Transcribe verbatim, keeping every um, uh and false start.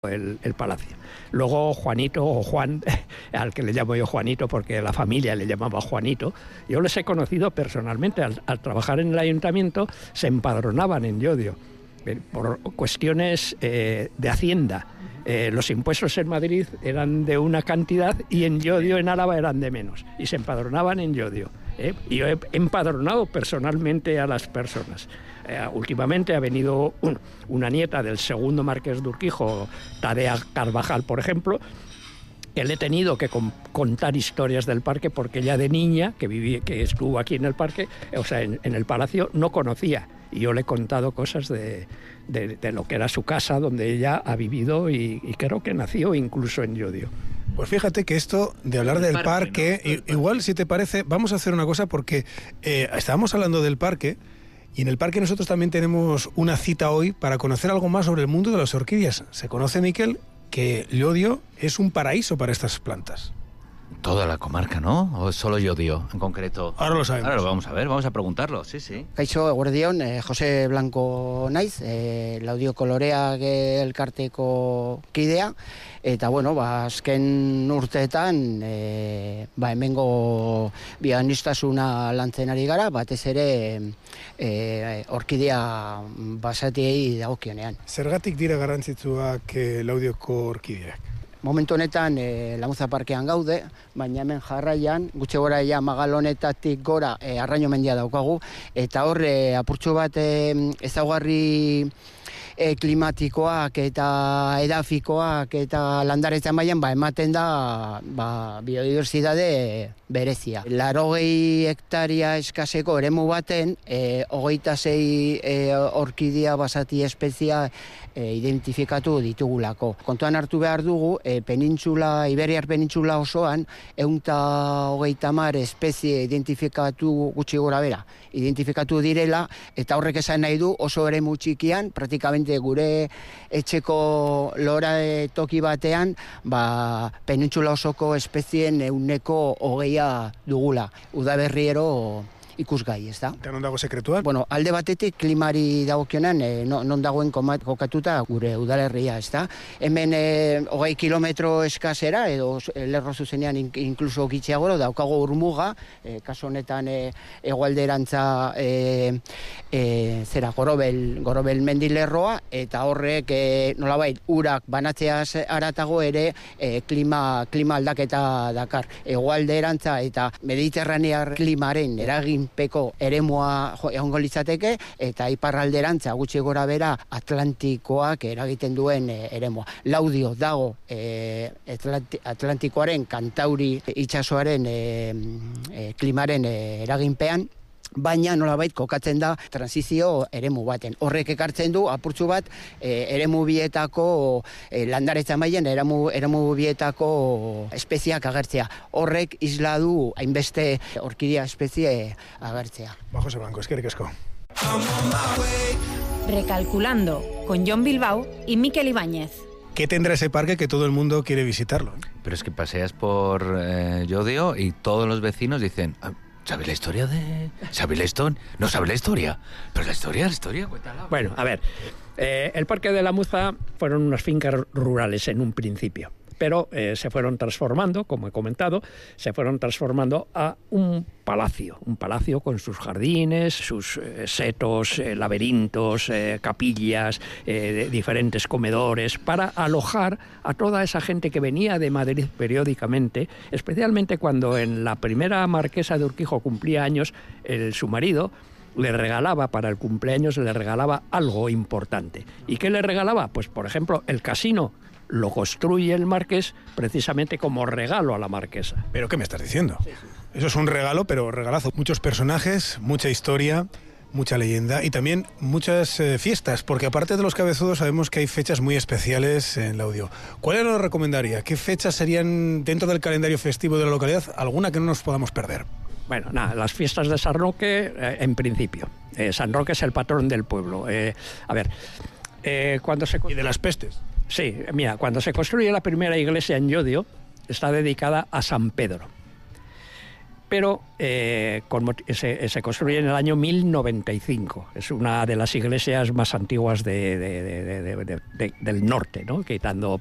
El, el palacio. Luego Juanito, o Juan, al que le llamo yo Juanito porque la familia le llamaba Juanito, yo les he conocido personalmente. Al, al trabajar en el ayuntamiento se empadronaban en Llodio eh, por cuestiones eh, de Hacienda. Eh, los impuestos en Madrid eran de una cantidad y en Llodio, en Álava, eran de menos. Y se empadronaban en Llodio. Eh, y yo he empadronado personalmente a las personas. Eh, últimamente ha venido un, una nieta del segundo marqués de Urquijo, Tadea Carvajal, por ejemplo, que le he tenido que con, contar historias del parque porque ella de niña, que, viví, que estuvo aquí en el parque, o sea, en, en el palacio, no conocía. Y yo le he contado cosas de, de, de lo que era su casa, donde ella ha vivido y, y creo que nació incluso en Llodio. Pues fíjate que esto de hablar del parque, parque ¿no? Igual, si te parece, vamos a hacer una cosa porque eh, estábamos hablando del parque y en el parque nosotros también tenemos una cita hoy para conocer algo más sobre el mundo de las orquídeas. Se conoce, Miquel, que Llodio es un paraíso para estas plantas. Toda la comarca, ¿no? ¿O solo Llodio en concreto? Ahora lo sabemos. Ahora lo vamos a ver, vamos a preguntarlo, sí, sí. Kaixo, eguerdion, eh, Jose Blanco naiz, eh, Laudio Kolorea elkarteko kidea, eta bueno, ba, azken urteetan, eh, ba, hemengo bioaniztasuna lantzen ari gara, batez ere eh, orkidea basatiei dagokionean. Zergatik dira garrantzitsuak eh, Laudioko orkideak? Momentu honetan e, Lamuza Parkean gaude, baina hemen jarraian, gutxe gora ja Magalonetatik gora e, Arraino mendia daukagu, eta hor e, apurtxo bat e, ezaugarri e, klimatikoak eta edafikoak eta landaretzen baian ba, ematen da ba, biodiversidade berezia. Larogei hektaria eskaseko eremu baten, e, hogeita zei e, orkidea basati espezia e, identifikatu ditugulako. Kontuan hartu behar dugu, e, penintzula, Iberiar penintzula osoan, eunta hogeita mar espezie identifikatu gutxi gora bera, identifikatu direla, eta horrek esan nahi du oso eremu txikian, praktikamente gure etxeko lora toki batean, ba, penintzula osoko espezien euneko hogeia dugula, udaberriero ikusgai, ez da? Eta non dago sekretua? Bueno, alde batetik klimari dagokionan, eh, non dagoen komat kokatuta gure udalerria, ez da? Hemen eh, hogei kilometro eskasera, edo lerro zuzenean in, inkluso gitxiagoro, daukago urmuga, eh, kaso honetan eh, egualderantza eh, eh, zera, gorobel, gorobel mendilerroa, eta horrek eh, nolabait urak banatzeaz aratago ere eh, klima, klima aldaketa dakar. Egualderantza eta mediterranear klimaren eragin peko eremua egongo litzateke eta iparralderantza gutxi gora bera Atlantikoak eragiten duen e, eremua. Laudio dago e, Atlanti, Atlantikoaren Kantauri itsasoaren e, e, klimaren e, eraginpean, baina nolabait kokatzen da transizio eremu baten. Horrek ekartzen du apurtxu bat e, eremu bietako e, landaretza mailen eremu, eremu bietako espeziak agertzea. Horrek isla du hainbeste orkidea espezie agertzea. Ba, Jose Blanco, eskerrik asko. Recalculando, con John Bilbao y Miquel Ibáñez. ¿Qué tendrá ese parque que todo el mundo quiere visitarlo? Pero es que paseas por eh, Llodio y todos los vecinos dicen... ¿Sabes la historia de...? ¿Sabes la historia? No sabe la historia. Pero la historia, la historia, cuéntala. Bueno, a ver, eh, el Parque de la Muza fueron unas fincas rurales en un principio, pero eh, se fueron transformando, como he comentado, se fueron transformando a un palacio, un palacio con sus jardines, sus eh, setos, eh, laberintos, eh, capillas, eh, diferentes comedores, para alojar a toda esa gente que venía de Madrid periódicamente, especialmente cuando en la primera marquesa de Urquijo cumplía años, el, su marido le regalaba para el cumpleaños, le regalaba algo importante. ¿Y qué le regalaba? Pues, por ejemplo, el casino lo construye el marqués precisamente como regalo a la marquesa. ¿Pero qué me estás diciendo? Sí, sí. Eso es un regalo, pero regalazo. Muchos personajes, mucha historia, mucha leyenda y también muchas eh, fiestas, porque aparte de los cabezudos sabemos que hay fechas muy especiales en Laudio. ¿Cuál nos recomendaría? ¿Qué fechas serían dentro del calendario festivo de la localidad? ¿Alguna que no nos podamos perder? Bueno, nada, las fiestas de San Roque, eh, en principio. Eh, San Roque es el patrón del pueblo. Eh, a ver, eh, cuando se... ¿Y de las pestes? Sí, mira, cuando se construye la primera iglesia en Llodio, está dedicada a San Pedro. pero eh, con, se, se construye en el año mil noventa y cinco. Es una de las iglesias más antiguas de, de, de, de, de, de, del norte, ¿no? Quitando